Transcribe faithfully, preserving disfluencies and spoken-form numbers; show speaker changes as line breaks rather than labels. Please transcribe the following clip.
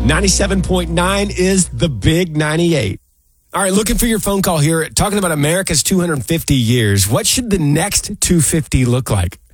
ninety-seven point nine is the Big ninety-eight. All right, looking for your phone call here. Talking about America's two hundred fifty years. What should the next two hundred fifty look like?